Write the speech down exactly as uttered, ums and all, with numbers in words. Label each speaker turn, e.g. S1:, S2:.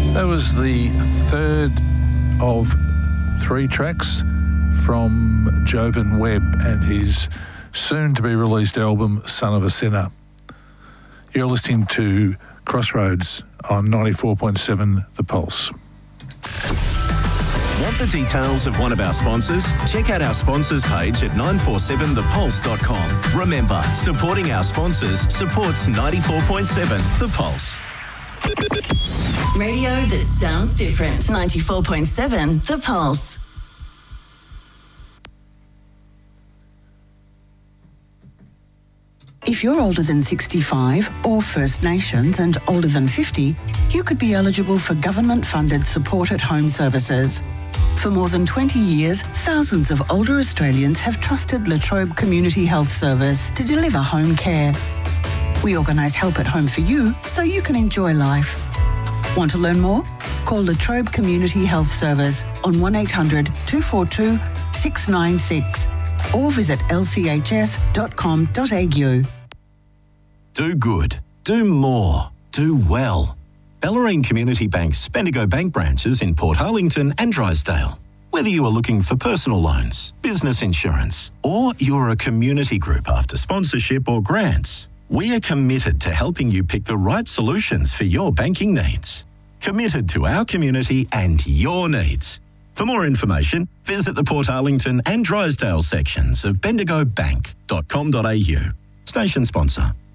S1: That was the third of three tracks from Jovan Webb and his soon-to-be-released album, Son of a Sinner. You're listening to Crossroads on ninety-four point seven The Pulse.
S2: Want the details of one of our sponsors? Check out our sponsors page at nine four seven the pulse dot com. Remember, supporting our sponsors supports ninety-four point seven The Pulse.
S3: Radio that sounds different. ninety-four point seven The Pulse.
S4: If you're older than sixty-five or First Nations and older than fifty, you could be eligible for government-funded support at home services. For more than twenty years, thousands of older Australians have trusted La Trobe Community Health Service to deliver home care. We organise help at home for you so you can enjoy life. Want to learn more? Call La Trobe Community Health Service on one eight hundred two four two six nine six or visit l c h s dot com dot a u.
S2: Do good. Do more. Do well. Bellarine Community Bank's Bendigo Bank branches in Port Harlington and Drysdale. Whether you are looking for personal loans, business insurance, or you're a community group after sponsorship or grants, we are committed to helping you pick the right solutions for your banking needs. Committed to our community and your needs. For more information, visit the Port Harlington and Drysdale sections of bendigo bank dot com dot a u. Station sponsor.